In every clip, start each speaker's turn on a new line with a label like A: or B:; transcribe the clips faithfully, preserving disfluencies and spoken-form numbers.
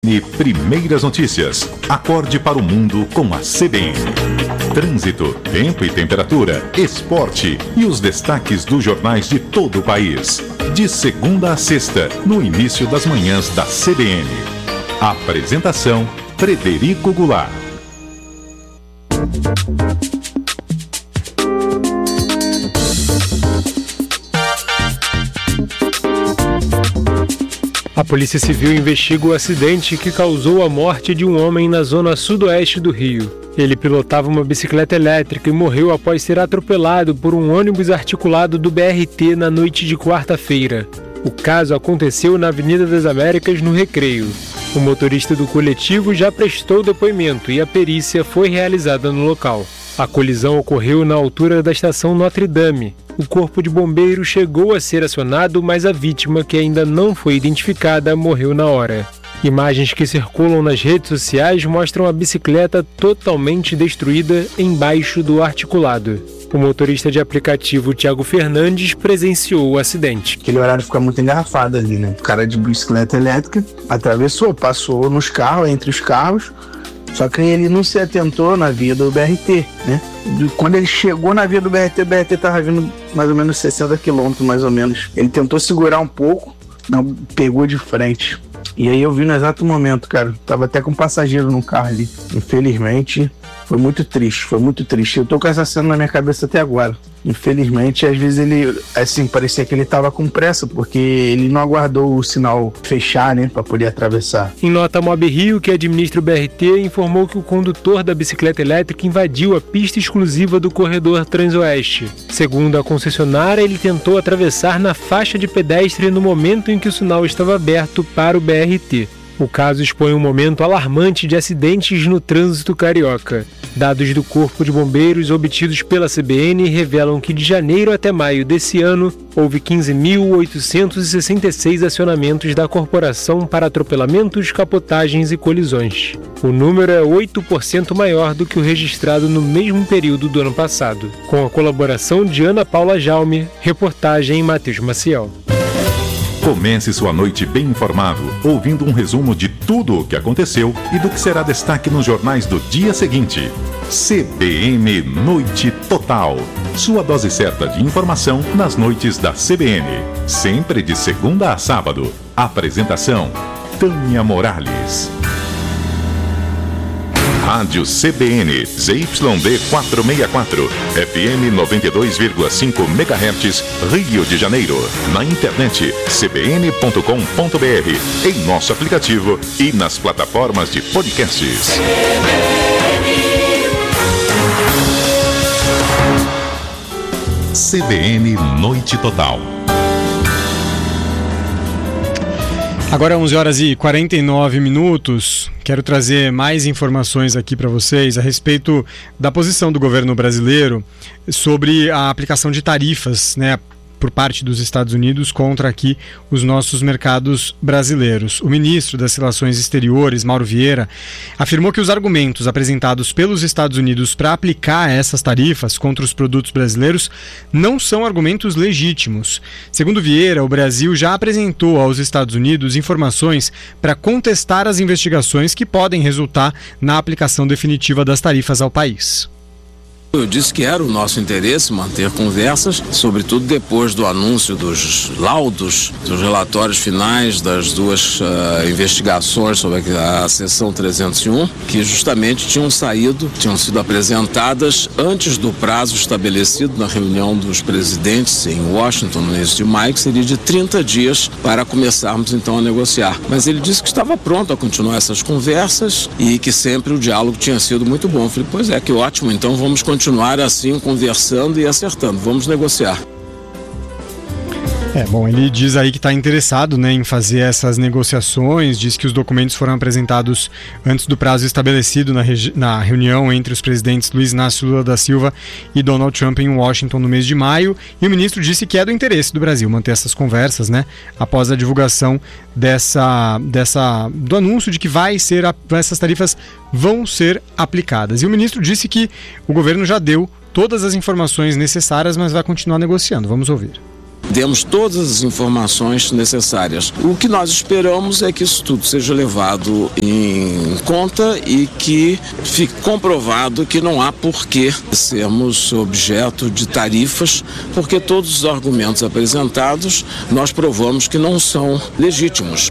A: E primeiras notícias. Acorde para o mundo com a C B N. Trânsito, tempo e temperatura, esporte e os destaques dos jornais de todo o país. De segunda a sexta, no início das manhãs da C B N. Apresentação: Frederico Goulart.
B: A Polícia Civil investiga o acidente que causou a morte de um homem na zona sudoeste do Rio. Ele pilotava uma bicicleta elétrica e morreu após ser atropelado por um ônibus articulado do B R T na noite de quarta-feira. O caso aconteceu na Avenida das Américas, no Recreio. O motorista do coletivo já prestou depoimento e a perícia foi realizada no local. A colisão ocorreu na altura da estação Notre Dame. O corpo de bombeiros chegou a ser acionado, mas a vítima, que ainda não foi identificada, morreu na hora. Imagens que circulam nas redes sociais mostram a bicicleta totalmente destruída embaixo do articulado. O motorista de aplicativo Thiago Fernandes presenciou o acidente.
C: Aquele horário fica muito engarrafado ali, né? O cara de bicicleta elétrica atravessou, passou nos carros, entre os carros, só que ele não se atentou na via do B R T, né? Quando ele chegou na via do B R T, o B R T estava vindo mais ou menos sessenta quilômetros, mais ou menos. Ele tentou segurar um pouco, não, pegou de frente. E aí eu vi no exato momento, cara, tava até com um passageiro no carro ali. Infelizmente, foi muito triste, foi muito triste. Eu tô com essa cena na minha cabeça até agora. Infelizmente, às vezes ele, assim, parecia que ele tava com pressa, porque ele não aguardou o sinal fechar, né, pra poder atravessar.
B: Em nota, a Mob Rio, que administra o B R T, informou que o condutor da bicicleta elétrica invadiu a pista exclusiva do corredor Transoeste. Segundo a concessionária, ele tentou atravessar na faixa de pedestre no momento em que o sinal estava aberto para o B R T. O caso expõe um momento alarmante de acidentes no trânsito carioca. Dados do Corpo de Bombeiros obtidos pela C B N revelam que de janeiro até maio desse ano houve quinze mil oitocentos e sessenta e seis acionamentos da corporação para atropelamentos, capotagens e colisões. O número é oito por cento maior do que o registrado no mesmo período do ano passado. Com a colaboração de Ana Paula Jaume, reportagem Matheus Maciel.
A: Comece sua noite bem informado, ouvindo um resumo de tudo o que aconteceu e do que será destaque nos jornais do dia seguinte. C B N Noite Total. Sua dose certa de informação nas noites da C B N. Sempre de segunda a sábado. Apresentação: Tânia Morales. Rádio C B N, Z Y D quatrocentos e sessenta e quatro, F M noventa e dois vírgula cinco megahertz, Rio de Janeiro. Na internet, c b n ponto com ponto b r, em nosso aplicativo e nas plataformas de podcasts. C B N Noite Total.
D: Agora onze horas e quarenta e nove minutos, quero trazer mais informações aqui para vocês a respeito da posição do governo brasileiro sobre a aplicação de tarifas, né, por parte dos Estados Unidos contra aqui os nossos mercados brasileiros. O ministro das Relações Exteriores, Mauro Vieira, afirmou que os argumentos apresentados pelos Estados Unidos para aplicar essas tarifas contra os produtos brasileiros não são argumentos legítimos. Segundo Vieira, o Brasil já apresentou aos Estados Unidos informações para contestar as investigações que podem resultar na aplicação definitiva das tarifas ao país.
E: Eu disse que era o nosso interesse manter conversas, sobretudo depois do anúncio dos laudos, dos relatórios finais das duas uh, investigações sobre a seção trezentos e um, que justamente tinham saído, tinham sido apresentadas antes do prazo estabelecido na reunião dos presidentes em Washington no início de maio, que seria de trinta dias para começarmos então a negociar. Mas ele disse que estava pronto a continuar essas conversas e que sempre o diálogo tinha sido muito bom. Eu falei, pois é, que ótimo, então vamos continuar. Continuar assim, conversando e acertando. Vamos negociar.
D: É, bom, ele diz aí que está interessado, né, em fazer essas negociações, diz que os documentos foram apresentados antes do prazo estabelecido na, regi- na reunião entre os presidentes Luiz Inácio Lula da Silva e Donald Trump em Washington no mês de maio, e o ministro disse que é do interesse do Brasil manter essas conversas, né, após a divulgação dessa, dessa, do anúncio de que vai ser a, essas tarifas vão ser aplicadas. E o ministro disse que o governo já deu todas as informações necessárias, mas vai continuar negociando. Vamos ouvir.
E: demos todas as informações necessárias. O que nós esperamos é que isso tudo seja levado em conta e que fique comprovado que não há porquê sermos objeto de tarifas, porque todos os argumentos apresentados nós provamos que não são legítimos.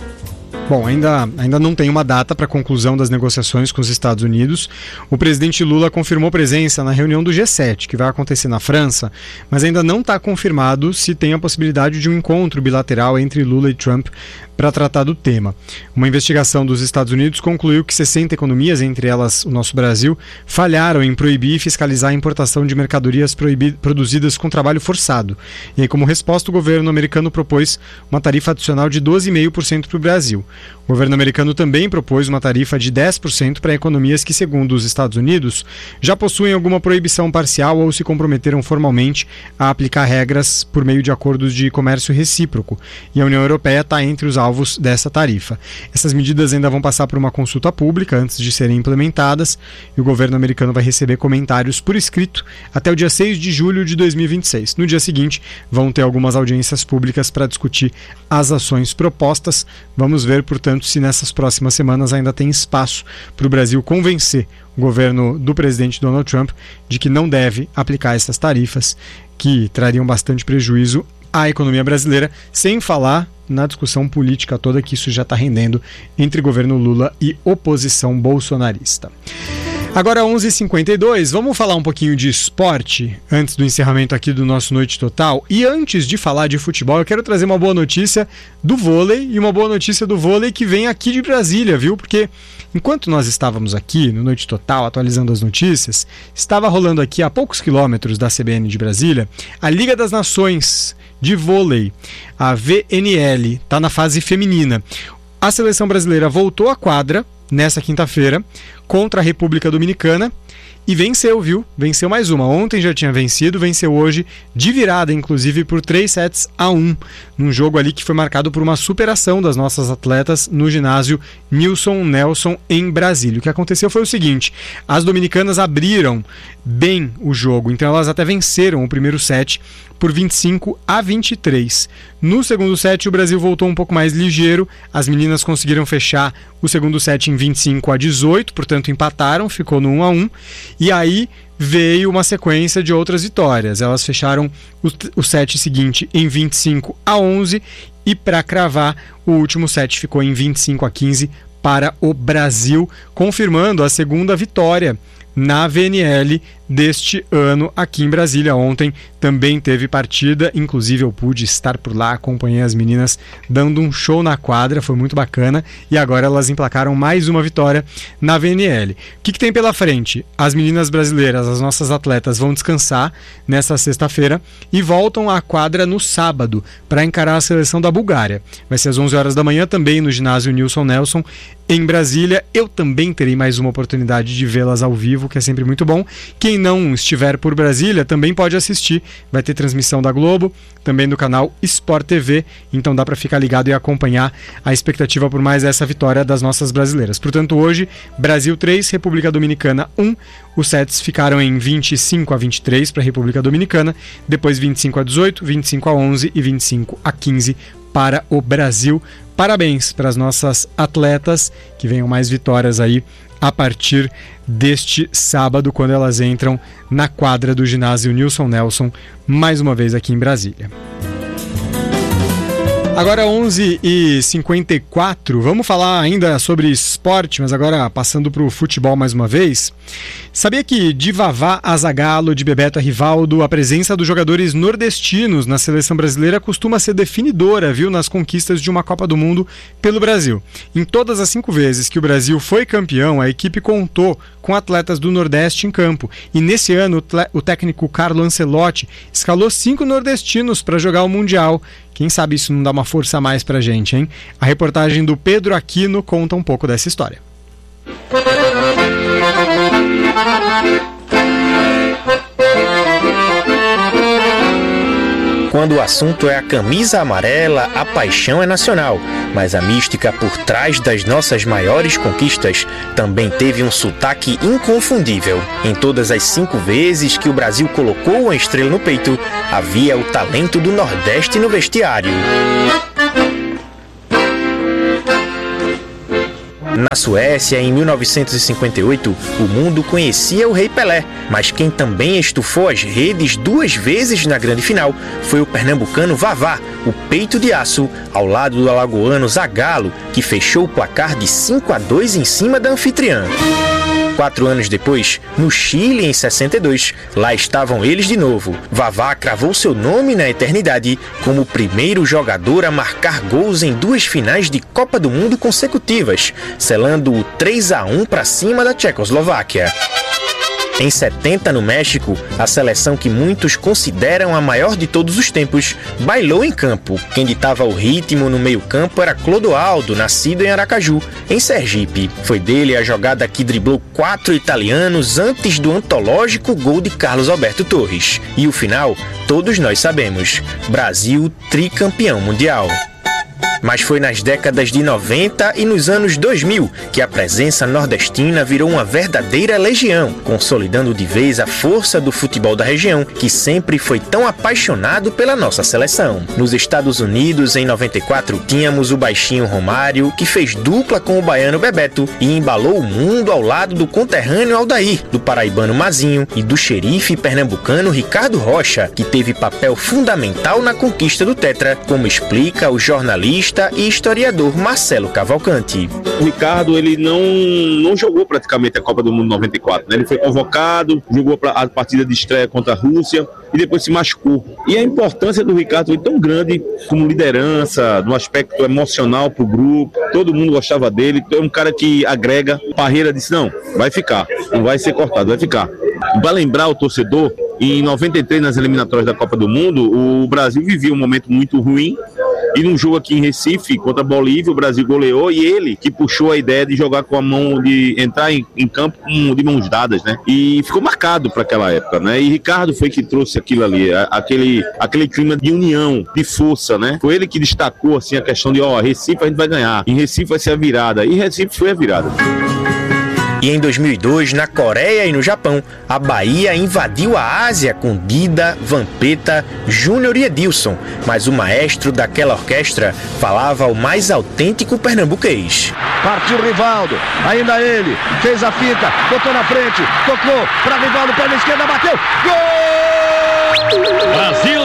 D: Bom, ainda, ainda não tem uma data para a conclusão das negociações com os Estados Unidos. O presidente Lula confirmou presença na reunião do G sete, que vai acontecer na França, mas ainda não está confirmado se tem a possibilidade de um encontro bilateral entre Lula e Trump para tratar do tema. Uma investigação dos Estados Unidos concluiu que sessenta economias, entre elas o nosso Brasil, falharam em proibir e fiscalizar a importação de mercadorias produzidas com trabalho forçado. E aí, como resposta, o governo americano propôs uma tarifa adicional de doze vírgula cinco por cento para o Brasil. O governo americano também propôs uma tarifa de dez por cento para economias que, segundo os Estados Unidos, já possuem alguma proibição parcial ou se comprometeram formalmente a aplicar regras por meio de acordos de comércio recíproco. E a União Europeia está entre os alvos dessa tarifa. Essas medidas ainda vão passar por uma consulta pública antes de serem implementadas e o governo americano vai receber comentários por escrito até o dia seis de julho de dois mil e vinte e seis. No dia seguinte, vão ter algumas audiências públicas para discutir as ações propostas. Vamos ver, portanto, se nessas próximas semanas ainda tem espaço para o Brasil convencer o governo do presidente Donald Trump de que não deve aplicar essas tarifas que trariam bastante prejuízo à economia brasileira, sem falar na discussão política toda que isso já está rendendo entre governo Lula e oposição bolsonarista. Agora onze e cinquenta e dois, vamos falar um pouquinho de esporte antes do encerramento aqui do nosso Noite Total. E antes de falar de futebol, eu quero trazer uma boa notícia do vôlei e uma boa notícia do vôlei que vem aqui de Brasília, viu? Porque enquanto nós estávamos aqui no Noite Total atualizando as notícias, estava rolando aqui a poucos quilômetros da C B N de Brasília a Liga das Nações de vôlei, a V N L, está na fase feminina. A seleção brasileira voltou à quadra nessa quinta-feira contra a República Dominicana e venceu, viu? Venceu mais uma. Ontem já tinha vencido, venceu hoje de virada, inclusive por três sets a um, num jogo ali que foi marcado por uma superação das nossas atletas no ginásio Nilson Nelson em Brasília. O que aconteceu foi o seguinte: as dominicanas abriram bem o jogo, então elas até venceram o primeiro set por vinte e cinco a vinte e três. No segundo set, o Brasil voltou um pouco mais ligeiro. As meninas conseguiram fechar o segundo set em vinte e cinco a dezoito, portanto empataram, ficou no um a um. E aí veio uma sequência de outras vitórias. Elas fecharam o, o set seguinte em vinte e cinco a onze e para cravar, o último set ficou em vinte e cinco a quinze para o Brasil, confirmando a segunda vitória na V N L deste ano aqui em Brasília. Ontem também teve partida, inclusive eu pude estar por lá, acompanhei as meninas dando um show na quadra, foi muito bacana, e agora elas emplacaram mais uma vitória na V N L. O que, que tem pela frente? As meninas brasileiras, as nossas atletas, vão descansar nessa sexta-feira e voltam à quadra no sábado para encarar a seleção da Bulgária. Vai ser às onze horas da manhã também no ginásio Nilson Nelson em Brasília. Eu também terei mais uma oportunidade de vê-las ao vivo, que é sempre muito bom. Quem não estiver por Brasília também pode assistir, vai ter transmissão da Globo, também do canal Sport T V, então dá para ficar ligado e acompanhar a expectativa por mais essa vitória das nossas brasileiras. Portanto, hoje, Brasil três, República Dominicana um, os sets ficaram em vinte e cinco a vinte e três para a República Dominicana, depois vinte e cinco a dezoito, vinte e cinco a onze e vinte e cinco a quinze para o Brasil. Parabéns para as nossas atletas, que venham mais vitórias aí a partir deste sábado, quando elas entram na quadra do ginásio Nilson Nelson, mais uma vez aqui em Brasília. Agora onze e cinquenta e quatro, vamos falar ainda sobre esporte, mas agora passando para o futebol mais uma vez. Sabia que de Vavá a Zagallo, de Bebeto a Rivaldo, a presença dos jogadores nordestinos na seleção brasileira costuma ser definidora, viu, nas conquistas de uma Copa do Mundo pelo Brasil. Em todas as cinco vezes que o Brasil foi campeão, a equipe contou com atletas do Nordeste em campo. E nesse ano, o técnico Carlo Ancelotti escalou cinco nordestinos para jogar o Mundial. Quem sabe isso não dá uma força a mais pra gente, hein? A reportagem do Pedro Aquino conta um pouco dessa história.
F: Quando o assunto é a camisa amarela, a paixão é nacional, mas a mística por trás das nossas maiores conquistas também teve um sotaque inconfundível. Em todas as cinco vezes que o Brasil colocou uma estrela no peito, havia o talento do Nordeste no vestiário. Na Suécia, em mil novecentos e cinquenta e oito, o mundo conhecia o Rei Pelé, mas quem também estufou as redes duas vezes na grande final foi o pernambucano Vavá, o peito de aço, ao lado do alagoano Zagallo, que fechou o placar de cinco a dois em cima da anfitriã. Quatro anos depois, no Chile, em sessenta e dois, lá estavam eles de novo. Vavá cravou seu nome na eternidade como o primeiro jogador a marcar gols em duas finais de Copa do Mundo consecutivas, selando o três a um para cima da Tchecoslováquia. Em setenta, no México, a seleção que muitos consideram a maior de todos os tempos bailou em campo. Quem ditava o ritmo no meio-campo era Clodoaldo, nascido em Aracaju, em Sergipe. Foi dele a jogada que driblou quatro italianos antes do antológico gol de Carlos Alberto Torres. E o final, todos nós sabemos: Brasil tricampeão mundial. Mas foi nas décadas de noventa e nos anos dois mil que a presença nordestina virou uma verdadeira legião, consolidando de vez a força do futebol da região, que sempre foi tão apaixonado pela nossa seleção. Nos Estados Unidos, em noventa e quatro, tínhamos o baixinho Romário, que fez dupla com o baiano Bebeto e embalou o mundo ao lado do conterrâneo Aldair, do paraibano Mazinho e do xerife pernambucano Ricardo Rocha, que teve papel fundamental na conquista do Tetra, como explica o jornalista e historiador Marcelo Cavalcanti.
G: O Ricardo, ele não, não jogou praticamente a Copa do Mundo noventa e quatro, né? Ele foi convocado, jogou a partida de estreia contra a Rússia e depois se machucou. E a importância do Ricardo foi tão grande como liderança, no aspecto emocional pro grupo, todo mundo gostava dele, é um cara que agrega. Parreira disse, não, vai ficar, não vai ser cortado, vai ficar. Para lembrar o torcedor, em noventa e três, nas eliminatórias da Copa do Mundo, o Brasil vivia um momento muito ruim. E num jogo aqui em Recife, contra a Bolívia, o Brasil goleou e ele que puxou a ideia de jogar com a mão, de entrar em, em campo com, de mãos dadas, né? E ficou marcado para aquela época, né? E Ricardo foi que trouxe aquilo ali, aquele, aquele clima de união, de força, né? Foi ele que destacou, assim, a questão de, ó, Recife a gente vai ganhar, em Recife vai ser a virada. E Recife foi a virada.
F: E em dois mil e dois, na Coreia e no Japão, a Bahia invadiu a Ásia com Dida, Vampeta, Júnior e Edilson, mas o maestro daquela orquestra falava o mais autêntico pernambuquês.
H: Partiu Rivaldo, ainda ele, fez a fita, botou na frente, tocou para Rivaldo, perna esquerda, bateu, gol!
I: Brasil!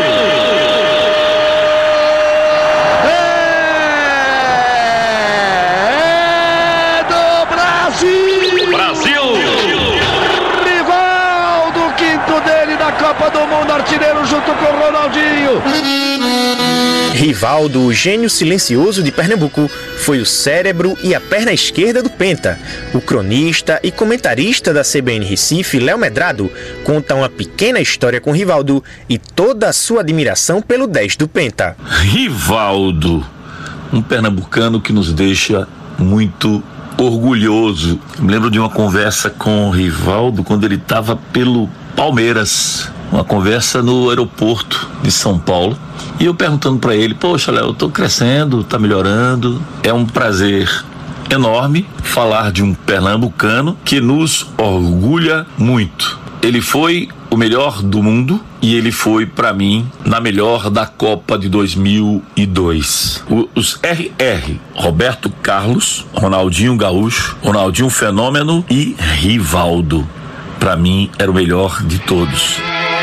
H: Copa do Mundo, artilheiro junto com o Ronaldinho.
F: Rivaldo, o gênio silencioso de Pernambuco, foi o cérebro e a perna esquerda do Penta. O cronista e comentarista da C B N Recife, Léo Medrado, conta uma pequena história com Rivaldo e toda a sua admiração pelo dez do Penta.
J: Rivaldo, um pernambucano que nos deixa muito orgulhoso. Eu me lembro de uma conversa com o Rivaldo quando ele estava pelo Palmeiras, uma conversa no aeroporto de São Paulo, e eu perguntando para ele, poxa, Léo, eu tô crescendo, tá melhorando, é um prazer enorme falar de um pernambucano que nos orgulha muito. Ele foi o melhor do mundo e ele foi, para mim, na melhor da Copa de dois mil e dois. O, os R R, Roberto Carlos, Ronaldinho Gaúcho, Ronaldinho Fenômeno e Rivaldo. Para mim, era o melhor de todos.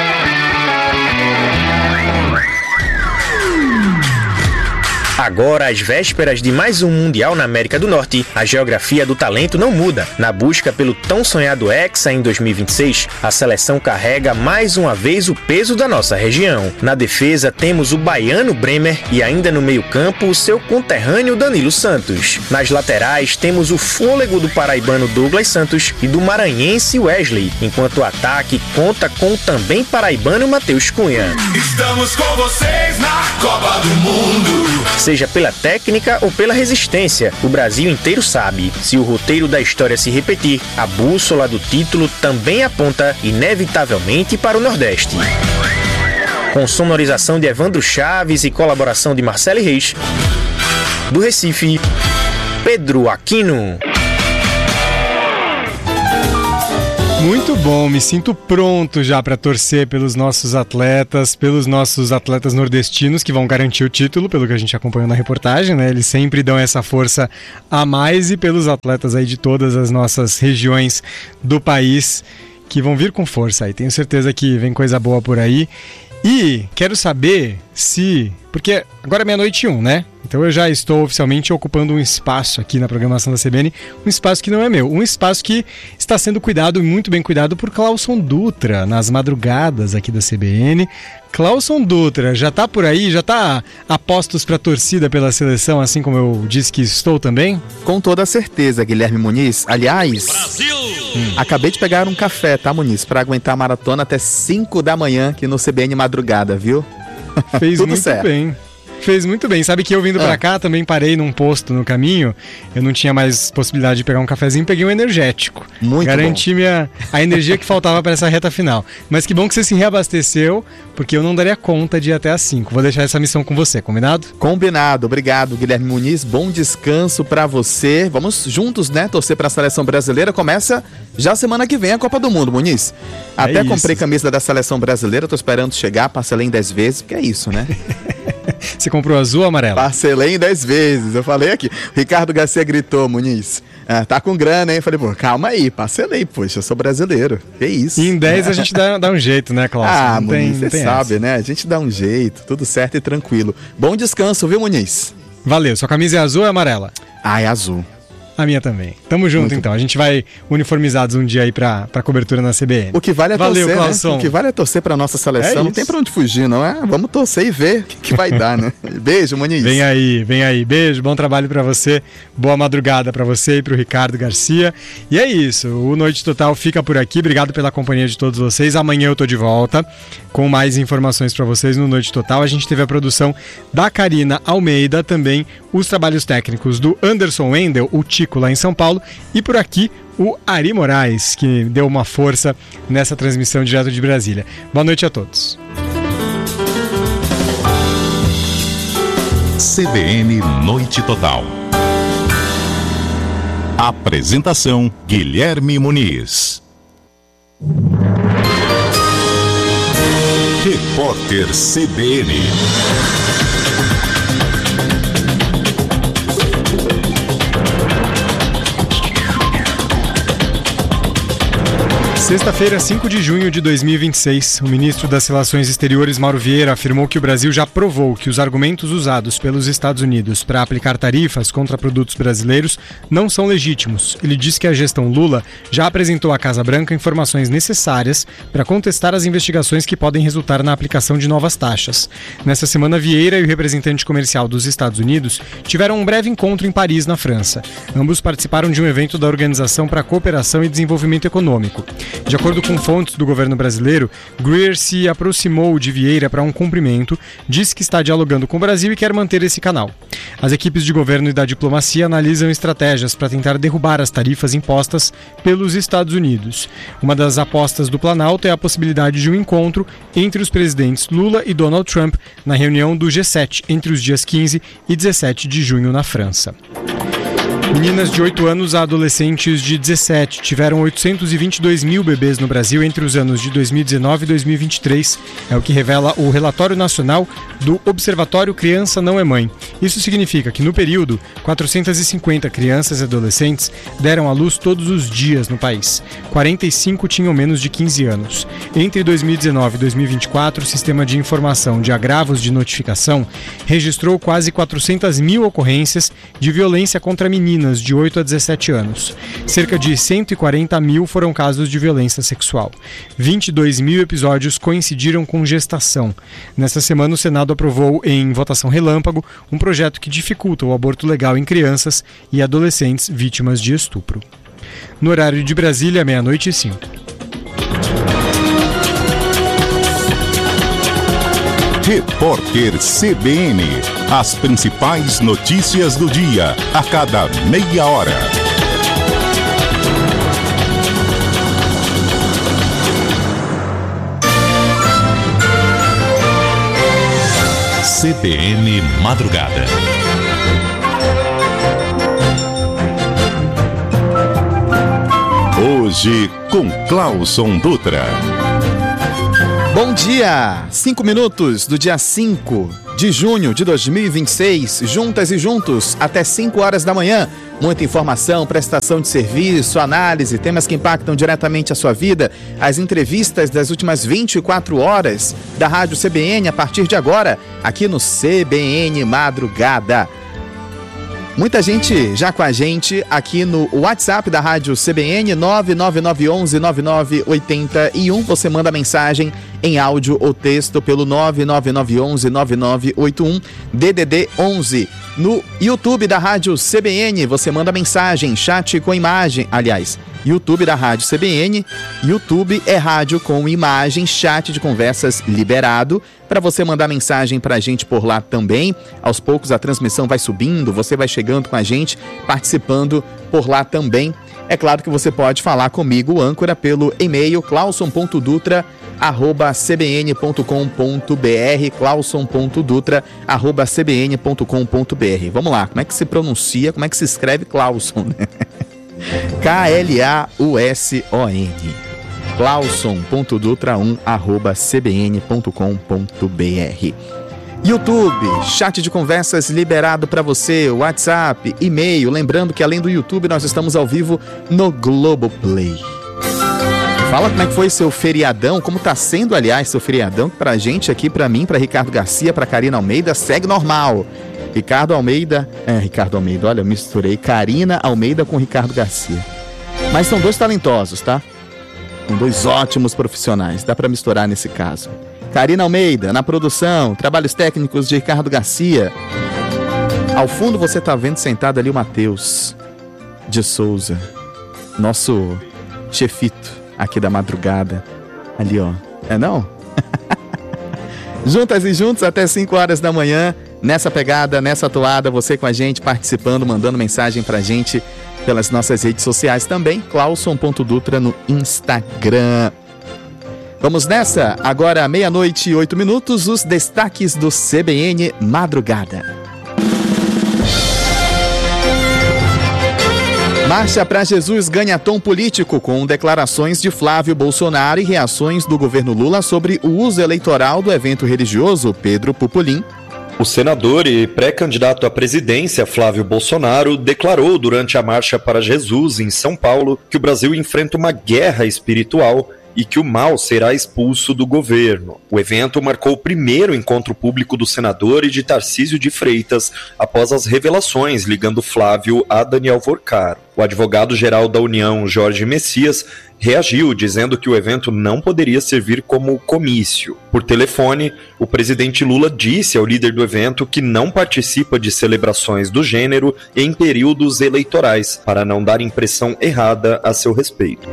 F: Agora, às vésperas de mais um Mundial na América do Norte, a geografia do talento não muda. Na busca pelo tão sonhado Hexa em dois mil e vinte e seis, a seleção carrega mais uma vez o peso da nossa região. Na defesa, temos o baiano Bremer e ainda no meio-campo o seu conterrâneo Danilo Santos. Nas laterais, temos o fôlego do paraibano Douglas Santos e do maranhense Wesley, enquanto o ataque conta com o também paraibano Matheus Cunha.
K: Estamos com vocês na Copa do Mundo.
F: Seja pela técnica ou pela resistência, o Brasil inteiro sabe. Se o roteiro da história se repetir, a bússola do título também aponta inevitavelmente para o Nordeste. com sonorização de Evandro Chaves e colaboração de Marcelo Reis. Do Recife, Pedro Aquino.
D: Muito bom, me sinto pronto já para torcer pelos nossos atletas, pelos nossos atletas nordestinos que vão garantir o título, pelo que a gente acompanhou na reportagem, né? Eles sempre dão essa força a mais, e pelos atletas aí de todas as nossas regiões do país que vão vir com força aí. Tenho certeza que vem coisa boa por aí. E quero saber se... Porque agora é meia-noite e um, né? Então eu já estou oficialmente ocupando um espaço aqui na programação da C B N, um espaço que não é meu, um espaço que está sendo cuidado e muito bem cuidado por Clauson Dutra, nas madrugadas aqui da C B N. Clauson Dutra, já tá por aí? Já tá a postos para torcida pela seleção, assim como eu disse que estou também?
I: Com toda certeza, Guilherme Muniz. Aliás,
K: Brasil!
I: Hum. acabei de pegar um café, tá, Muniz? Para aguentar a maratona até cinco da manhã aqui no C B N Madrugada, viu?
D: Fez
I: Tudo
D: muito
I: certo.
D: bem. Fez muito bem. Sabe que eu vindo ah. pra cá também parei num posto no caminho. Eu não tinha mais possibilidade de pegar um cafezinho, peguei um energético.
I: Muito
D: Garanti
I: bom.
D: minha, a energia que faltava para essa reta final. Mas que bom que você se reabasteceu, porque eu não daria conta de ir até às cinco. Vou deixar essa missão com você, combinado?
I: Combinado. Obrigado, Guilherme Muniz. Bom descanso pra você. Vamos juntos, né, torcer pra seleção brasileira. Começa já semana que vem a Copa do Mundo, Muniz. Até
D: é
I: comprei camisa da seleção brasileira, tô esperando chegar, parcelei em dez vezes, porque é isso, né?
D: Você comprou azul ou amarelo?
I: Parcelei em dez vezes, eu falei aqui. Ricardo Garcia gritou, Muniz, ah, tá com grana, hein? Eu falei, pô, calma aí, parcelei, poxa, eu sou brasileiro, que isso?
D: E em dez a gente dá, dá um jeito, né, Cláudio?
I: Ah,
D: não
I: Muniz,
D: tem,
I: você sabe, né? A gente dá um jeito, tudo certo e tranquilo. Bom descanso, viu, Muniz?
D: Valeu, sua camisa é azul ou é amarela?
I: Ah, é azul.
D: A minha também. Tamo junto, Muito então. Bom. A gente vai uniformizados um dia aí pra, pra cobertura na C B N.
I: O que vale é
D: Valeu,
I: torcer,
D: Clauson.
I: né? O que vale é torcer pra nossa seleção.
D: É
I: não tem pra onde fugir, não é? Vamos torcer e ver o que, que vai dar, né? Beijo, Muniz.
D: Vem aí, vem aí. Beijo, bom trabalho pra você. Boa madrugada pra você e pro Ricardo Garcia. E é isso. O Noite Total fica por aqui. Obrigado pela companhia de todos vocês. Amanhã eu tô de volta com mais informações pra vocês no Noite Total. A gente teve a produção da Karina Almeida, também os trabalhos técnicos do Anderson Wendel, o Tico lá em São Paulo. E por aqui, o Ari Moraes, que deu uma força nessa transmissão direto de Brasília. Boa noite a todos.
A: C B N Noite Total. Apresentação: Guilherme Muniz. Repórter C B N.
D: Sexta-feira, cinco de junho de dois mil e vinte e seis, o ministro das Relações Exteriores, Mauro Vieira, afirmou que o Brasil já provou que os argumentos usados pelos Estados Unidos para aplicar tarifas contra produtos brasileiros não são legítimos. Ele disse que a gestão Lula já apresentou à Casa Branca informações necessárias para contestar as investigações que podem resultar na aplicação de novas taxas. Nessa semana, Vieira e o representante comercial dos Estados Unidos tiveram um breve encontro em Paris, na França. Ambos participaram de um evento da Organização para a Cooperação e Desenvolvimento Econômico. De acordo com fontes do governo brasileiro, Greer se aproximou de Vieira para um cumprimento, disse que está dialogando com o Brasil e quer manter esse canal. As equipes de governo e da diplomacia analisam estratégias para tentar derrubar as tarifas impostas pelos Estados Unidos. Uma das apostas do Planalto é a possibilidade de um encontro entre os presidentes Lula e Donald Trump na reunião do G sete entre os dias quinze e dezessete de junho na França. Meninas de oito anos a adolescentes de dezessete tiveram oitocentos e vinte e dois mil bebês no Brasil entre os anos de dois mil e dezenove e dois mil e vinte e três. É o que revela o relatório nacional do Observatório Criança Não é Mãe. Isso significa que, no período, quatrocentas e cinquenta crianças e adolescentes deram à luz todos os dias no país. quarenta e cinco tinham menos de quinze anos. Entre dois mil e dezenove e dois mil e vinte e quatro, o Sistema de Informação de Agravos de Notificação registrou quase quatrocentas mil ocorrências de violência contra meninas de oito a dezessete anos. Cerca de cento e quarenta mil foram casos de violência sexual. vinte e dois mil episódios coincidiram com gestação. Nesta semana, o Senado aprovou em votação relâmpago um projeto que dificulta o aborto legal em crianças e adolescentes vítimas de estupro. No horário de Brasília, meia-noite e cinco.
A: Repórter C B N. As principais notícias do dia, a cada meia hora. C B N Madrugada. Hoje com Clauson Dutra.
I: Bom dia! Cinco minutos do dia cinco de junho de dois mil e vinte e seis, juntas e juntos, até cinco horas da manhã. Muita informação, prestação de serviço, análise, temas que impactam diretamente a sua vida, as entrevistas das últimas vinte e quatro horas da Rádio C B N a partir de agora, aqui no C B N Madrugada. Muita gente já com a gente aqui no WhatsApp da Rádio C B N, nove nove nove um um nove nove oito um. Você manda mensagem em áudio ou texto pelo nove nove nove um um nove nove oito um, D D D onze. No YouTube da Rádio C B N, você manda mensagem, chat com imagem, aliás, YouTube da Rádio C B N, YouTube é rádio com imagem, chat de conversas liberado, para você mandar mensagem pra gente por lá também. Aos poucos a transmissão vai subindo, você vai chegando com a gente, participando por lá também. É claro que você pode falar comigo, âncora, pelo e-mail clauson ponto dutra arroba c b n ponto com ponto b r, clauson ponto dutra arroba c b n ponto com ponto b r. Vamos lá, como é que se pronuncia, como é que se escreve Clauson? K L A U S O N. clauson ponto dutra um arroba c b n ponto com ponto b r. YouTube, chat de conversas liberado para você, WhatsApp, e-mail. Lembrando que além do YouTube nós estamos ao vivo no Globoplay. Fala como é que foi seu feriadão, como tá sendo, aliás, seu feriadão, pra gente aqui, pra mim, pra Ricardo Garcia, pra Karina Almeida, segue normal. Ricardo Almeida, é, Ricardo Almeida, olha, eu misturei Karina Almeida com Ricardo Garcia. Mas são dois talentosos, tá? São dois ótimos profissionais, dá pra misturar nesse caso. Karina Almeida, na produção, trabalhos técnicos de Ricardo Garcia. Ao fundo você tá vendo sentado ali o Matheus de Souza, nosso chefito aqui da madrugada. Ali, ó. É não? Juntas e juntos até cinco horas da manhã. Nessa pegada, nessa toada, você com a gente, participando, mandando mensagem pra gente pelas nossas redes sociais também. clauson ponto dutra no Instagram. Vamos nessa? Agora, meia-noite e oito minutos, os destaques do C B N Madrugada. Marcha para Jesus ganha tom político com declarações de Flávio Bolsonaro e reações do governo Lula sobre o uso eleitoral do evento religioso Pedro Pupulim.
L: O senador e pré-candidato à presidência, Flávio Bolsonaro, declarou durante a Marcha para Jesus, em São Paulo, que o Brasil enfrenta uma guerra espiritual e que o mal será expulso do governo. O evento marcou o primeiro encontro público do senador e de Tarcísio de Freitas após as revelações ligando Flávio a Daniel Vorcaro. O advogado-geral da União, Jorge Messias, reagiu dizendo que o evento não poderia servir como comício. Por telefone, o presidente Lula disse ao líder do evento que não participa de celebrações do gênero em períodos eleitorais, para não dar impressão errada a seu respeito.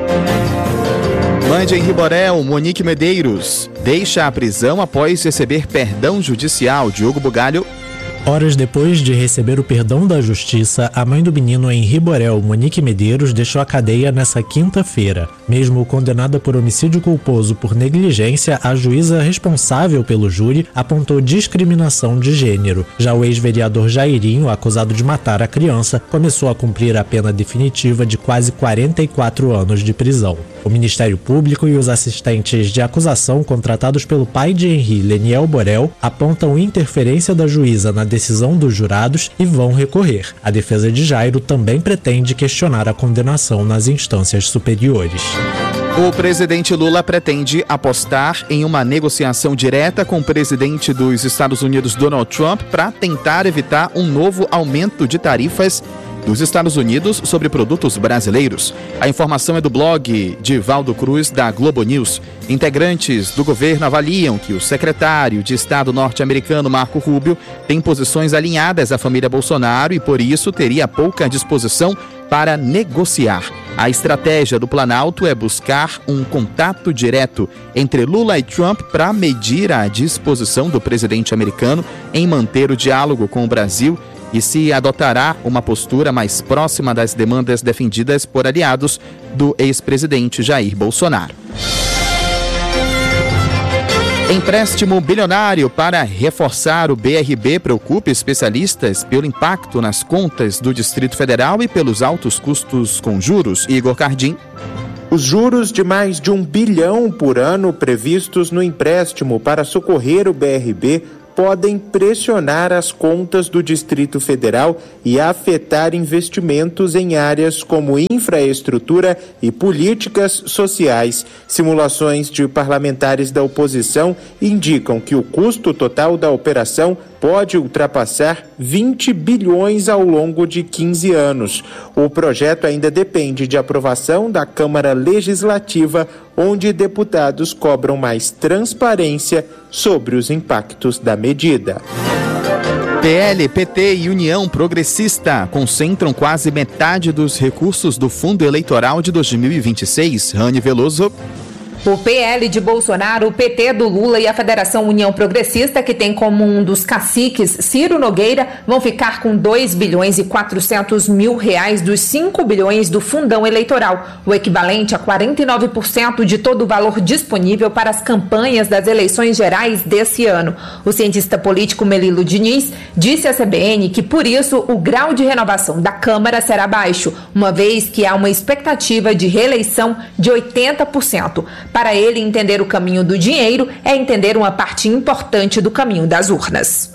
I: Mande em Riborel, Monique Medeiros deixa a prisão após receber perdão judicial. Diogo Bugalho.
M: Horas depois de receber o perdão da justiça, a mãe do menino em Riborel, Monique Medeiros, deixou a cadeia nessa quinta-feira. Mesmo condenada por homicídio culposo por negligência, a juíza responsável pelo júri apontou discriminação de gênero. Já o ex-vereador Jairinho, acusado de matar a criança, começou a cumprir a pena definitiva de quase quarenta e quatro anos de prisão. O Ministério Público e os assistentes de acusação contratados pelo pai de Henri, Leniel Borel, apontam interferência da juíza na decisão dos jurados e vão recorrer. A defesa de Jairo também pretende questionar a condenação nas instâncias superiores.
I: O presidente Lula pretende apostar em uma negociação direta com o presidente dos Estados Unidos, Donald Trump, para tentar evitar um novo aumento de tarifas dos Estados Unidos sobre produtos brasileiros. A informação é do blog de Valdo Cruz, da Globo News. Integrantes do governo avaliam que o secretário de Estado norte-americano, Marco Rubio, tem posições alinhadas à família Bolsonaro e, por isso, teria pouca disposição para negociar. A estratégia do Planalto é buscar um contato direto entre Lula e Trump para medir a disposição do presidente americano em manter o diálogo com o Brasil e se adotará uma postura mais próxima das demandas defendidas por aliados do ex-presidente Jair Bolsonaro. Empréstimo bilionário para reforçar o B R B preocupa especialistas pelo impacto nas contas do Distrito Federal e pelos altos custos com juros. Igor Cardim.
N: Os juros de mais de um bilhão por ano previstos no empréstimo para socorrer o B R B podem pressionar as contas do Distrito Federal e afetar investimentos em áreas como infraestrutura e políticas sociais. Simulações de parlamentares da oposição indicam que o custo total da operação pode ultrapassar vinte bilhões ao longo de quinze anos. O projeto ainda depende de aprovação da Câmara Legislativa, onde deputados cobram mais transparência sobre os impactos da medida.
I: P L, P T e União Progressista concentram quase metade dos recursos do fundo eleitoral de dois mil e vinte e seis. Rani Veloso.
O: O P L de Bolsonaro, o P T do Lula e a Federação União Progressista, que tem como um dos caciques Ciro Nogueira, vão ficar com dois bilhões e quatrocentos mil reais dos cinco bilhões do fundão eleitoral, o equivalente a quarenta e nove por cento de todo o valor disponível para as campanhas das eleições gerais desse ano. O cientista político Melilo Diniz disse à C B N que, por isso, o grau de renovação da Câmara será baixo, uma vez que há uma expectativa de reeleição de oitenta por cento. Para ele, entender o caminho do dinheiro é entender uma parte importante do caminho das urnas.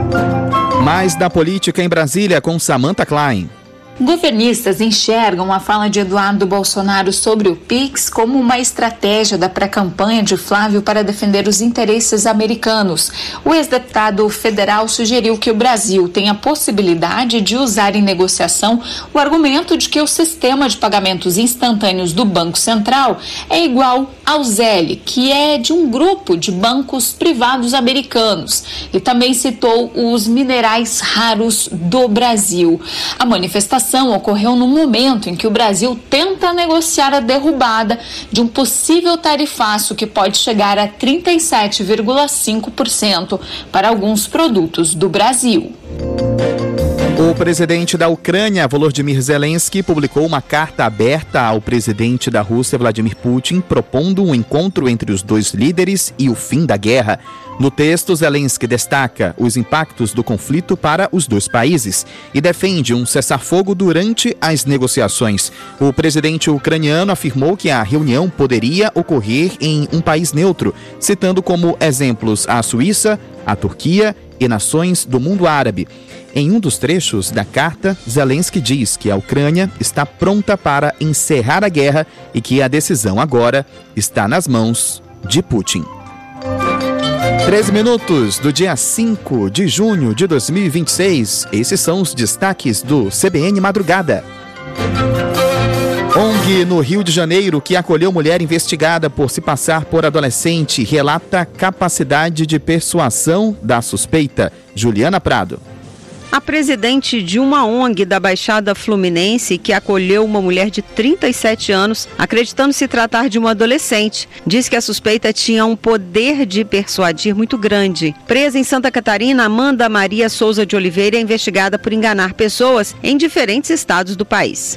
I: Mais da política em Brasília com Samantha Klein.
P: Governistas enxergam a fala de Eduardo Bolsonaro sobre o Pix como uma estratégia da pré-campanha de Flávio para defender os interesses americanos. O ex-deputado federal sugeriu que o Brasil tem a possibilidade de usar em negociação o argumento de que o sistema de pagamentos instantâneos do Banco Central é igual ao Zelle, que é de um grupo de bancos privados americanos, e também citou os minerais raros do Brasil. A manifestação ocorreu no momento em que o Brasil tenta negociar a derrubada de um possível tarifaço que pode chegar a trinta e sete vírgula cinco por cento para alguns produtos do Brasil.
I: O presidente da Ucrânia, Volodymyr Zelensky, publicou uma carta aberta ao presidente da Rússia, Vladimir Putin, propondo um encontro entre os dois líderes e o fim da guerra. No texto, Zelensky destaca os impactos do conflito para os dois países e defende um cessar-fogo durante as negociações. O presidente ucraniano afirmou que a reunião poderia ocorrer em um país neutro, citando como exemplos a Suíça, a Turquia e nações do mundo árabe. Em um dos trechos da carta, Zelensky diz que a Ucrânia está pronta para encerrar a guerra e que a decisão agora está nas mãos de Putin. treze minutos do dia cinco de junho de dois mil e vinte e seis. Esses são os destaques do C B N Madrugada. O N G no Rio de Janeiro, que acolheu mulher investigada por se passar por adolescente, relata capacidade de persuasão da suspeita. Juliana Prado.
Q: A presidente de uma O N G da Baixada Fluminense, que acolheu uma mulher de trinta e sete anos, acreditando se tratar de uma adolescente, diz que a suspeita tinha um poder de persuadir muito grande. Presa em Santa Catarina, Amanda Maria Souza de Oliveira é investigada por enganar pessoas em diferentes estados do país.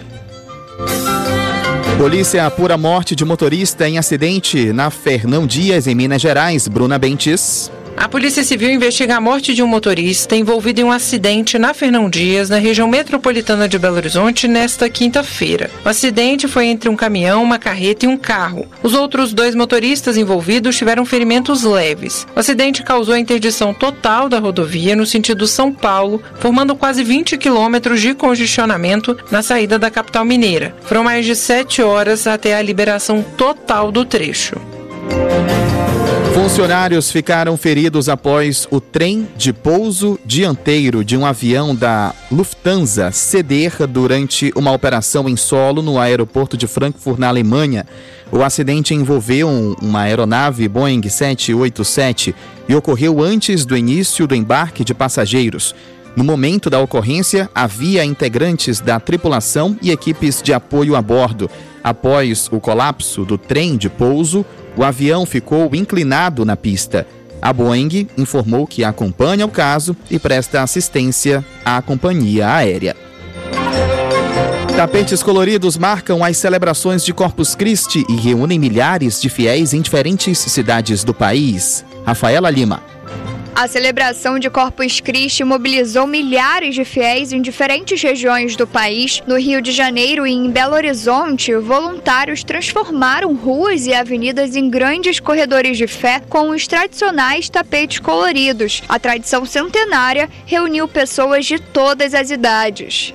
I: Polícia apura morte de motorista em acidente na Fernão Dias, em Minas Gerais. Bruna Bentes.
R: A Polícia Civil investiga a morte de um motorista envolvido em um acidente na Fernão Dias, na região metropolitana de Belo Horizonte, nesta quinta-feira. O acidente foi entre um caminhão, uma carreta e um carro. Os outros dois motoristas envolvidos tiveram ferimentos leves. O acidente causou a interdição total da rodovia no sentido São Paulo, formando quase vinte quilômetros de congestionamento na saída da capital mineira. Foram mais de sete horas até a liberação total do trecho.
I: Funcionários ficaram feridos após o trem de pouso dianteiro de um avião da Lufthansa ceder durante uma operação em solo no aeroporto de Frankfurt, na Alemanha. O acidente envolveu uma aeronave Boeing sete oito sete e ocorreu antes do início do embarque de passageiros. No momento da ocorrência, havia integrantes da tripulação e equipes de apoio a bordo. Após o colapso do trem de pouso, o avião ficou inclinado na pista. A Boeing informou que acompanha o caso e presta assistência à companhia aérea. Tapetes coloridos marcam as celebrações de Corpus Christi e reúnem milhares de fiéis em diferentes cidades do país. Rafaela Lima.
S: A celebração de Corpus Christi mobilizou milhares de fiéis em diferentes regiões do país. No Rio de Janeiro e em Belo Horizonte, voluntários transformaram ruas e avenidas em grandes corredores de fé com os tradicionais tapetes coloridos. A tradição centenária reuniu pessoas de todas as idades.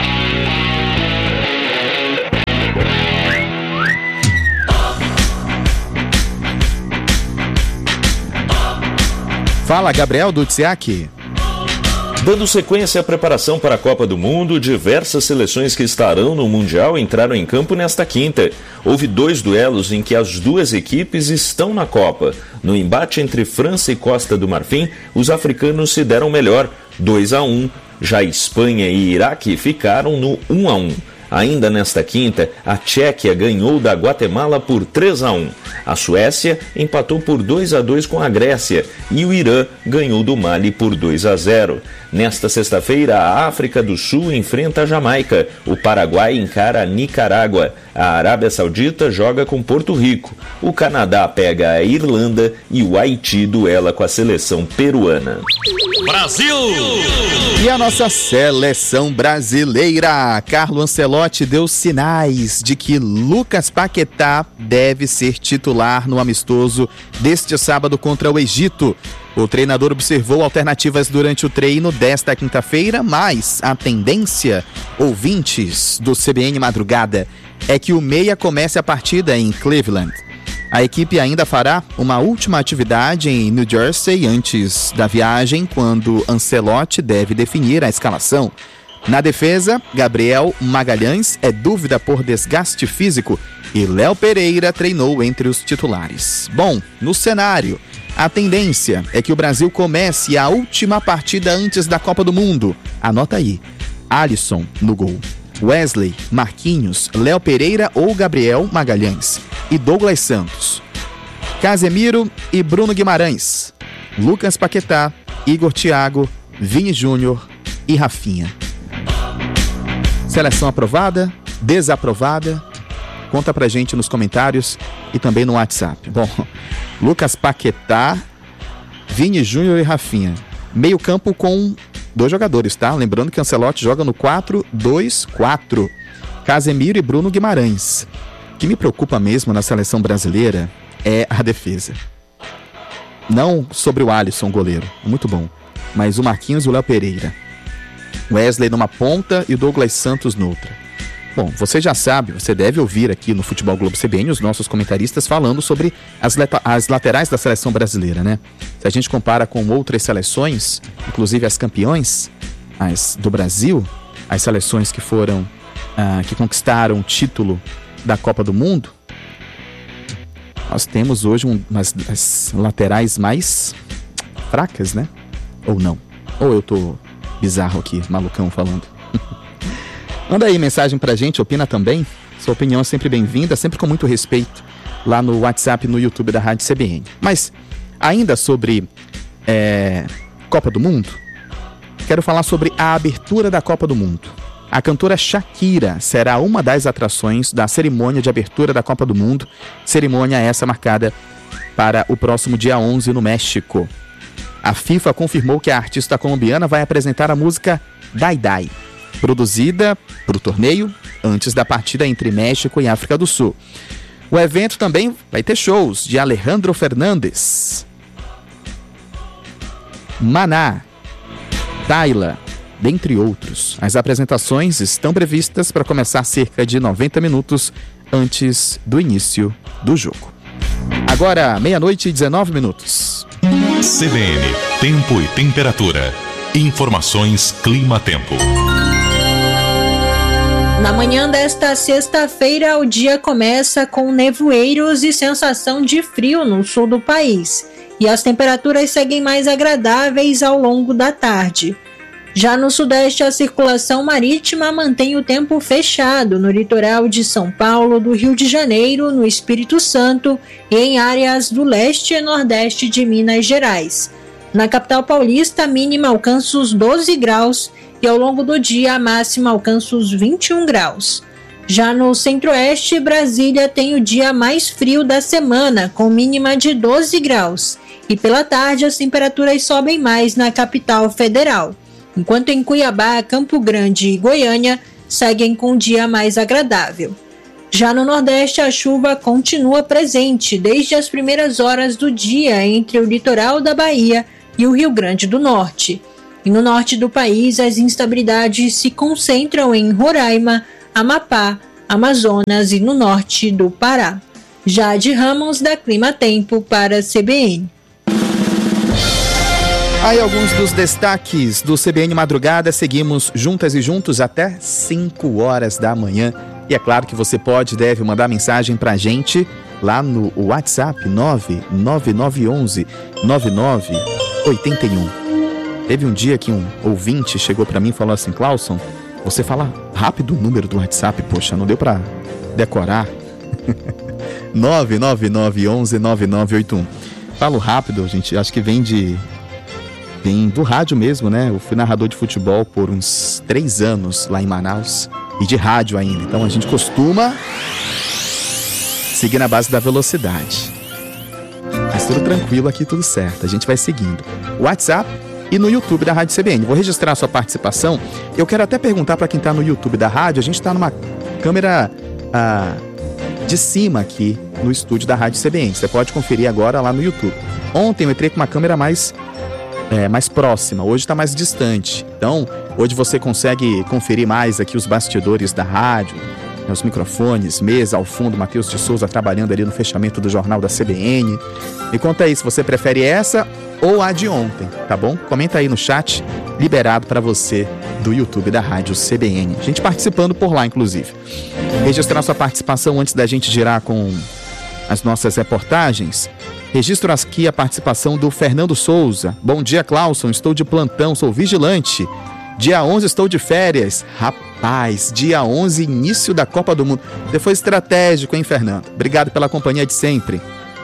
I: Fala, Gabriel Dutsiak.
T: Dando sequência à preparação para a Copa do Mundo, diversas seleções que estarão no Mundial entraram em campo nesta quinta. Houve dois duelos em que as duas equipes estão na Copa. No embate entre França e Costa do Marfim, os africanos se deram melhor, dois a um. Já Espanha e Iraque ficaram no um a um. Ainda nesta quinta, a Tchequia ganhou da Guatemala por três a um. A Suécia empatou por dois a dois com a Grécia e o Irã ganhou do Mali por dois a zero. Nesta sexta-feira, a África do Sul enfrenta a Jamaica, o Paraguai encara a Nicarágua, a Arábia Saudita joga com Porto Rico, o Canadá pega a Irlanda e o Haiti duela com a seleção peruana.
I: Brasil! E a nossa seleção brasileira, Carlo Ancelotti deu sinais de que Lucas Paquetá deve ser titular no amistoso deste sábado contra o Egito. O treinador observou alternativas durante o treino desta quinta-feira, mas a tendência, ouvintes do C B N Madrugada, é que o meia comece a partida em Cleveland. A equipe ainda fará uma última atividade em New Jersey antes da viagem, quando Ancelotti deve definir a escalação. Na defesa, Gabriel Magalhães é dúvida por desgaste físico e Léo Pereira treinou entre os titulares. Bom, no cenário, a tendência é que o Brasil comece a última partida antes da Copa do Mundo. Anota aí: Alisson no gol, Wesley, Marquinhos, Léo Pereira ou Gabriel Magalhães e Douglas Santos, Casemiro e Bruno Guimarães, Lucas Paquetá, Igor Thiago, Vini Júnior e Rafinha. Seleção aprovada? Desaprovada? Conta pra gente nos comentários e também no WhatsApp. Bom, Lucas Paquetá, Vini Júnior e Rafinha. Meio campo com dois jogadores, tá? Lembrando que Ancelotti joga no quatro dois quatro. Casemiro e Bruno Guimarães. O que me preocupa mesmo na seleção brasileira é a defesa. Não sobre o Alisson, goleiro, muito bom, mas o Marquinhos e o Léo Pereira. Wesley numa ponta e o Douglas Santos noutra. Bom, você já sabe, você deve ouvir aqui no Futebol Globo C B N os nossos comentaristas falando sobre as, leta- as laterais da seleção brasileira, né? Se a gente compara com outras seleções, inclusive as campeões as do Brasil, as seleções que foram, ah, que conquistaram o título da Copa do Mundo, nós temos hoje um, umas das laterais mais fracas, né? Ou não? Ou eu tô bizarro aqui, malucão falando. Manda aí mensagem pra gente, opina também. Sua opinião é sempre bem-vinda, sempre com muito respeito, lá no WhatsApp e no YouTube da Rádio C B N. Mas, ainda sobre é, Copa do Mundo, quero falar sobre a abertura da Copa do Mundo. A cantora Shakira será uma das atrações da cerimônia de abertura da Copa do Mundo, cerimônia essa marcada para o próximo dia onze no México. A FIFA confirmou que a artista colombiana vai apresentar a música Dai Dai, produzida para o torneio antes da partida entre México e África do Sul. O evento também vai ter shows de Alejandro Fernandes, Maná, Tayla, dentre outros. As apresentações estão previstas para começar cerca de noventa minutos antes do início do jogo. Agora, meia-noite e dezenove minutos.
A: C B N, tempo e temperatura. Informações Clima-Tempo.
U: Na manhã desta sexta-feira, o dia começa com nevoeiros e sensação de frio no sul do país. E as temperaturas seguem mais agradáveis ao longo da tarde. Já no sudeste, a circulação marítima mantém o tempo fechado no litoral de São Paulo, do Rio de Janeiro, no Espírito Santo e em áreas do leste e nordeste de Minas Gerais. Na capital paulista, a mínima alcança os doze graus e ao longo do dia a máxima alcança os vinte e um graus. Já no centro-oeste, Brasília tem o dia mais frio da semana, com mínima de doze graus. E pela tarde as temperaturas sobem mais na capital federal. Enquanto em Cuiabá, Campo Grande e Goiânia seguem com um dia mais agradável. Já no Nordeste, a chuva continua presente desde as primeiras horas do dia entre o litoral da Bahia e o Rio Grande do Norte. E no norte do país, as instabilidades se concentram em Roraima, Amapá, Amazonas e no norte do Pará. Jade Ramos, da Clima Tempo, para a C B N.
I: Aí alguns dos destaques do C B N Madrugada. Seguimos juntas e juntos até cinco horas da manhã. E é claro que você pode e deve mandar mensagem pra gente lá no WhatsApp nove nove nove um um nove nove oito um. Teve um dia que um ouvinte chegou pra mim e falou assim: Clauson, você fala rápido o número do WhatsApp, poxa, não deu pra decorar. nove nove nove um um nove nove oito um. Falo rápido, gente, acho que vem de... Vem do rádio mesmo, né? Eu fui narrador de futebol por uns três anos lá em Manaus. E de rádio ainda. Então a gente costuma seguir na base da velocidade. Mas tudo tranquilo aqui, tudo certo. A gente vai seguindo. WhatsApp e no YouTube da Rádio C B N. Vou registrar a sua participação. Eu quero até perguntar para quem está no YouTube da rádio. A gente está numa câmera ah, de cima aqui no estúdio da Rádio C B N. Você pode conferir agora lá no YouTube. Ontem eu entrei com uma câmera mais... É, mais próxima, hoje está mais distante. Então, hoje você consegue conferir mais aqui os bastidores da rádio, né, os microfones, mesa ao fundo, Matheus de Souza trabalhando ali no fechamento do jornal da C B N. Me conta aí se você prefere essa ou a de ontem, tá bom? Comenta aí no chat, liberado para você do YouTube da rádio C B N. A gente participando por lá, inclusive. Registrar sua participação antes da gente girar com as nossas reportagens. Registro aqui a participação do Fernando Souza. Bom dia, Clauson. Estou de plantão, sou vigilante. Dia onze estou de férias. Rapaz, dia onze, início da Copa do Mundo. Você foi estratégico, hein, Fernando? Obrigado pela companhia de sempre.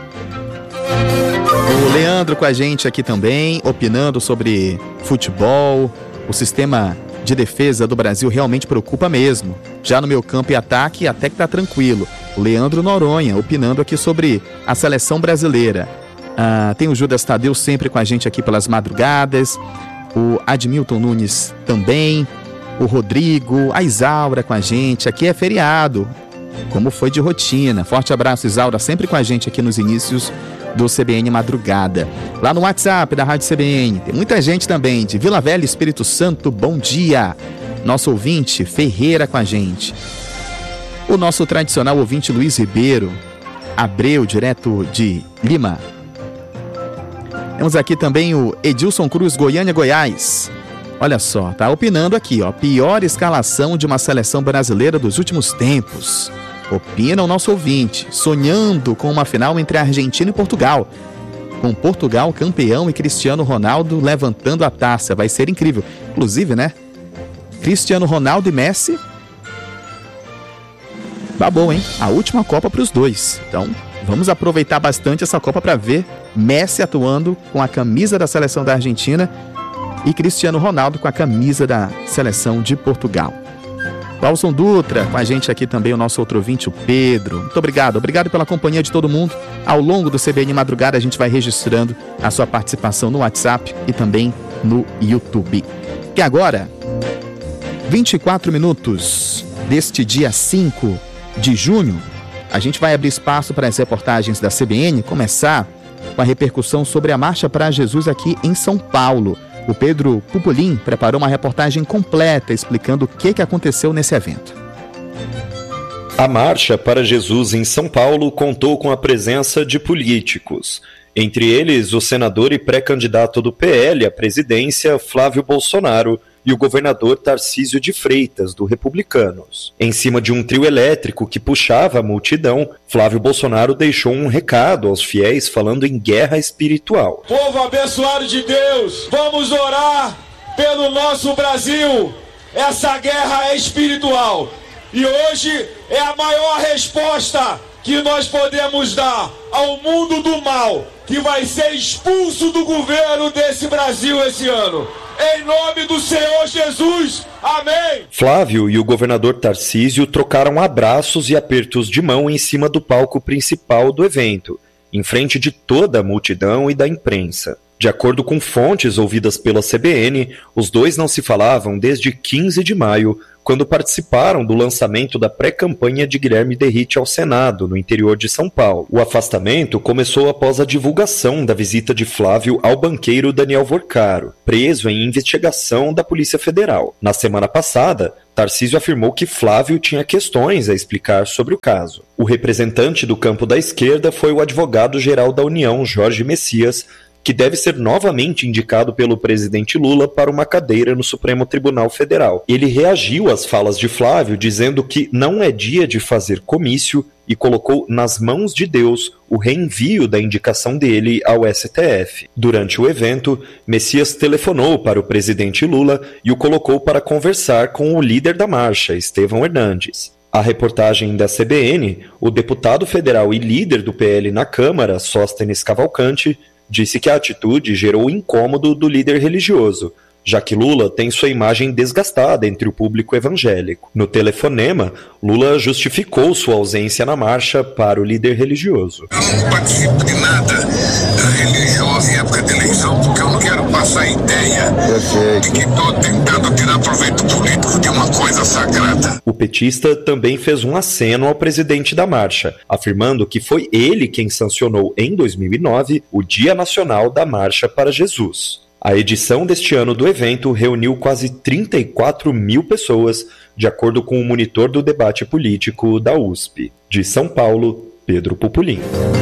I: O Leandro com a gente aqui também, opinando sobre futebol. O sistema de defesa do Brasil realmente preocupa mesmo. Já no meu campo e ataque, até que tá tranquilo. O Leandro Noronha, opinando aqui sobre a seleção brasileira. Ah, tem o Judas Tadeu sempre com a gente aqui pelas madrugadas. O Admilton Nunes também. O Rodrigo, a Isaura com a gente. Aqui é feriado, como foi de rotina. Forte abraço, Isaura, sempre com a gente aqui nos inícios do C B N Madrugada. Lá no WhatsApp da Rádio C B N, tem muita gente também de Vila Velha, Espírito Santo, bom dia. Nosso ouvinte, Ferreira com a gente. O nosso tradicional ouvinte Luiz Ribeiro, Abreu, direto de Lima. Temos aqui também o Edilson Cruz, Goiânia, Goiás. Olha só, tá opinando aqui, ó. Pior escalação de uma seleção brasileira dos últimos tempos. Opina o nosso ouvinte, sonhando com uma final entre a Argentina e Portugal. Com Portugal campeão e Cristiano Ronaldo levantando a taça. Vai ser incrível. Inclusive, né? Cristiano Ronaldo e Messi. Tá bom, hein? A última Copa para os dois. Então, vamos aproveitar bastante essa Copa para ver Messi atuando com a camisa da seleção da Argentina e Cristiano Ronaldo com a camisa da seleção de Portugal. Clauson Dutra, com a gente aqui também o nosso outro ouvinte, o Pedro. Muito obrigado, obrigado pela companhia de todo mundo. Ao longo do C B N Madrugada a gente vai registrando a sua participação no WhatsApp e também no YouTube. E agora, vinte e quatro minutos deste dia cinco de junho, a gente vai abrir espaço para as reportagens da C B N, começar com a repercussão sobre a Marcha para Jesus aqui em São Paulo. O Pedro Pupolin preparou uma reportagem completa explicando o que, que aconteceu nesse evento.
L: A Marcha para Jesus em São Paulo contou com a presença de políticos, entre eles o senador e pré-candidato do P L à presidência, Flávio Bolsonaro, e o governador Tarcísio de Freitas, do Republicanos. Em cima de um trio elétrico que puxava a multidão, Flávio Bolsonaro deixou um recado aos fiéis falando em guerra espiritual.
K: Povo abençoado de Deus, vamos orar pelo nosso Brasil. Essa guerra é espiritual e hoje é a maior resposta que nós podemos dar ao mundo do mal, que vai ser expulso do governo desse Brasil esse ano. Em nome do Senhor Jesus, amém!
L: Flávio e o governador Tarcísio trocaram abraços e apertos de mão em cima do palco principal do evento, em frente de toda a multidão e da imprensa. De acordo com fontes ouvidas pela C B N, os dois não se falavam desde quinze de maio, quando participaram do lançamento da pré-campanha de Guilherme Derrite ao Senado, no interior de São Paulo. O afastamento começou após a divulgação da visita de Flávio ao banqueiro Daniel Vorcaro, preso em investigação da Polícia Federal. Na semana passada, Tarcísio afirmou que Flávio tinha questões a explicar sobre o caso. O representante do campo da esquerda foi o advogado-geral da União, Jorge Messias, que deve ser novamente indicado pelo presidente Lula para uma cadeira no Supremo Tribunal Federal. Ele reagiu às falas de Flávio, dizendo que não é dia de fazer comício e colocou nas mãos de Deus o reenvio da indicação dele ao S T F. Durante o evento, Messias telefonou para o presidente Lula e o colocou para conversar com o líder da marcha, Estevão Hernandes. A reportagem da C B N, o deputado federal e líder do P L na Câmara, Sóstenes Cavalcante, disse que a atitude gerou incômodo do líder religioso, já que Lula tem sua imagem desgastada entre o público evangélico. No telefonema, Lula justificou sua ausência na marcha para o líder religioso.
C: Eu não participo de nada religioso em época de eleição, porque eu não quero passar a ideia de que estou tentando tirar proveito político de uma coisa sagrada.
L: O petista também fez um aceno ao presidente da marcha, afirmando que foi ele quem sancionou em dois mil e nove o Dia Nacional da Marcha para Jesus. A edição deste ano do evento reuniu quase trinta e quatro mil pessoas, de acordo com o monitor do debate político da U S P. De São Paulo, Pedro Pupolin.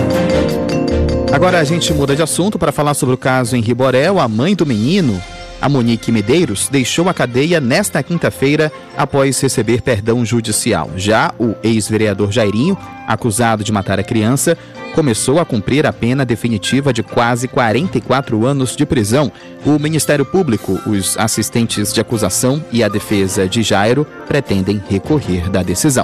I: Agora a gente muda de assunto para falar sobre o caso em Riborel. A mãe do menino, a Monique Medeiros, deixou a cadeia nesta quinta-feira após receber perdão judicial. Já o ex-vereador Jairinho, acusado de matar a criança, começou a cumprir a pena definitiva de quase quarenta e quatro anos de prisão. O Ministério Público, os assistentes de acusação e a defesa de Jairo pretendem recorrer da decisão.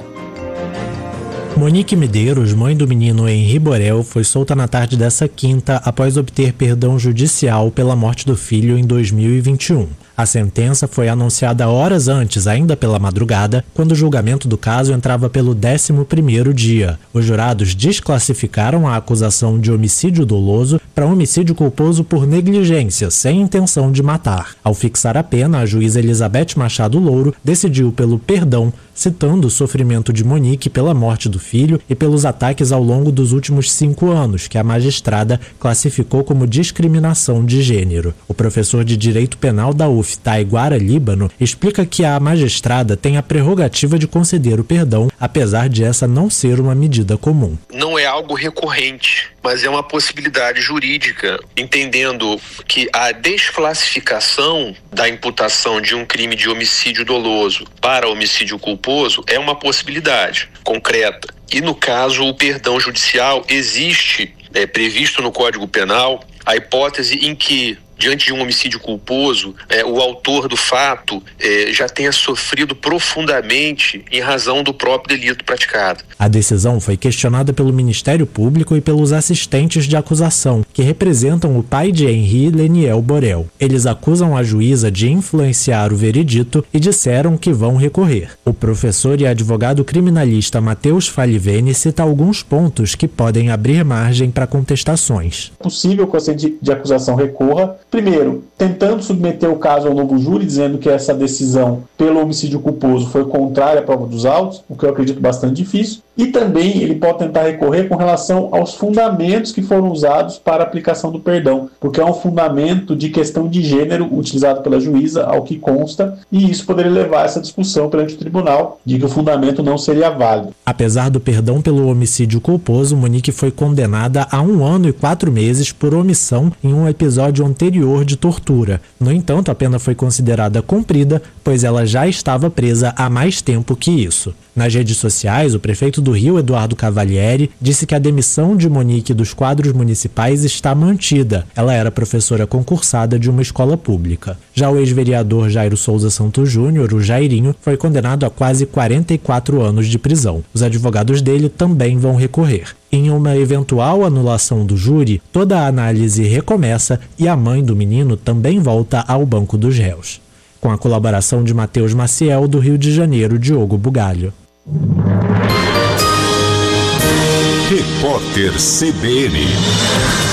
M: Monique Medeiros, mãe do menino em Riborel, foi solta na tarde dessa quinta após obter perdão judicial pela morte do filho em dois mil e vinte e um. A sentença foi anunciada horas antes, ainda pela madrugada, quando o julgamento do caso entrava pelo décimo primeiro dia. Os jurados desclassificaram a acusação de homicídio doloso para homicídio culposo por negligência, sem intenção de matar. Ao fixar a pena, a juíza Elizabeth Machado Louro decidiu pelo perdão, citando o sofrimento de Monique pela morte do filho e pelos ataques ao longo dos últimos cinco anos, que a magistrada classificou como discriminação de gênero. O professor de Direito Penal da U F, Taiguara Líbano, explica que a magistrada tem a prerrogativa de conceder o perdão, apesar de essa não ser uma medida comum.
V: Não é algo recorrente, mas é uma possibilidade jurídica, entendendo que a desclassificação da imputação de um crime de homicídio doloso para homicídio culposo é uma possibilidade concreta. E no caso, o perdão judicial existe, é, previsto no Código Penal, a hipótese em que, diante de um homicídio culposo, é, o autor do fato é, já tenha sofrido profundamente em razão do próprio delito praticado.
M: A decisão foi questionada pelo Ministério Público e pelos assistentes de acusação, que representam o pai de Henri, Leniel Borel. Eles acusam a juíza de influenciar o veredito e disseram que vão recorrer. O professor e advogado criminalista Matheus Falivene cita alguns pontos que podem abrir margem para contestações.
W: É possível que o assistente de acusação recorra, primeiro, tentando submeter o caso ao novo júri, dizendo que essa decisão pelo homicídio culposo foi contrária à prova dos autos, o que eu acredito bastante difícil, e também ele pode tentar recorrer com relação aos fundamentos que foram usados para a aplicação do perdão, porque é um fundamento de questão de gênero utilizado pela juíza, ao que consta, e isso poderia levar a essa discussão perante o tribunal de que o fundamento não seria válido.
M: Apesar do perdão pelo homicídio culposo, Monique foi condenada a um ano e quatro meses por omissão em um episódio anterior de tortura. No entanto, a pena foi considerada cumprida, pois ela já estava presa há mais tempo que isso. Nas redes sociais, o prefeito do Rio, Eduardo Cavalieri, disse que a demissão de Monique dos quadros municipais está mantida. Ela era professora concursada de uma escola pública. Já o ex-vereador Jairo Souza Santos Júnior, o Jairinho, foi condenado a quase quarenta e quatro anos de prisão. Os advogados dele também vão recorrer. Em uma eventual anulação do júri, toda a análise recomeça e a mãe do menino também volta ao banco dos réus. Com a colaboração de Matheus Maciel, do Rio de Janeiro, Diogo Bugalho.
A: Repórter C B N.